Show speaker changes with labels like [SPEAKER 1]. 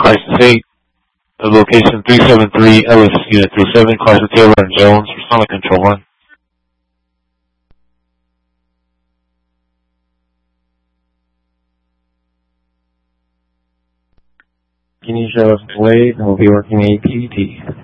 [SPEAKER 1] License 8, location 373 Ellis, Unit 37, Carson Taylor and Jones, respond to Control 1.
[SPEAKER 2] Can you show us the way and we'll be working APT?